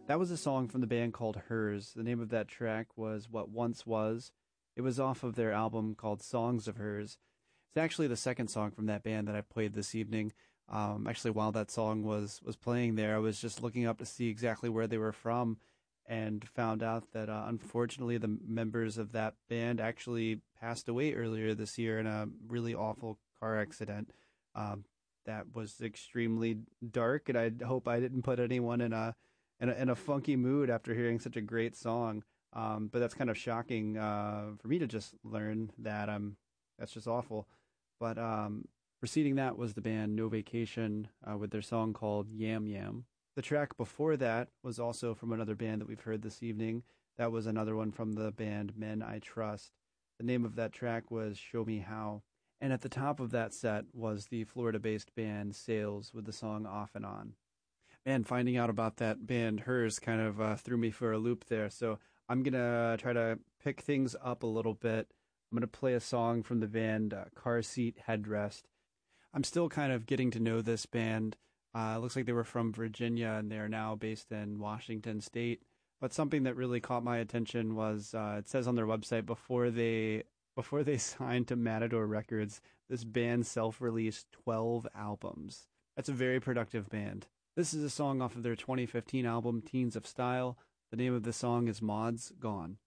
That was a song from the band called Hers. The name of that track was What Once Was. It was off of their album called Songs of Hers. It's actually the second song from that band that I played this evening. Actually, while that song was playing there, I was just looking up to see exactly where they were from and found out that unfortunately the members of that band actually passed away earlier this year in a really awful car accident. That was extremely dark, and I hope I didn't put anyone in a funky mood after hearing such a great song. But that's kind of shocking for me to just learn that. That's just awful. But preceding that was the band No Vacation with their song called Yam Yam. The track before that was also from another band that we've heard this evening. That was another one from the band Men I Trust. The name of that track was Show Me How. And at the top of that set was the Florida-based band Sales with the song Off and On. Man, finding out about that band Hers kind of threw me for a loop there. So I'm going to try to pick things up a little bit. I'm going to play a song from the band Car Seat Headrest. I'm still kind of getting to know this band. It looks like they were from Virginia and they're now based in Washington State. But something that really caught my attention was it says on their website before they signed to Matador Records, this band self-released 12 albums. That's a very productive band. This is a song off of their 2015 album Teens of Style. The name of the song is Maud's Gone.